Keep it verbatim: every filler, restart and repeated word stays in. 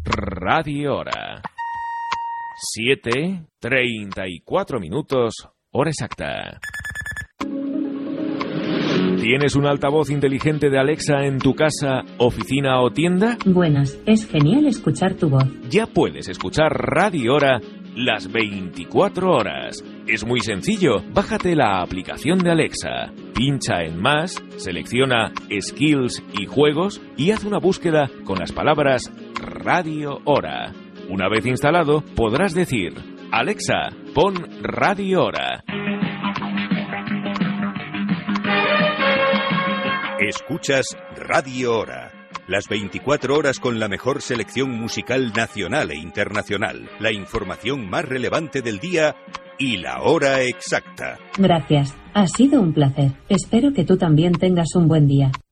Radio Hora. siete, treinta y cuatro minutos, hora exacta. ¿Tienes un altavoz inteligente de Alexa en tu casa, oficina o tienda? Buenas, es genial escuchar tu voz. Ya puedes escuchar Radio Hora las veinticuatro horas. Es muy sencillo. Bájate la aplicación de Alexa, pincha en Más, selecciona Skills y Juegos y haz una búsqueda con las palabras Radio Hora. Una vez instalado, podrás decir: Alexa, pon Radio Hora. Escuchas Radio Hora. Las veinticuatro horas con la mejor selección musical nacional e internacional. La información más relevante del día y la hora exacta. Gracias. Ha sido un placer. Espero que tú también tengas un buen día.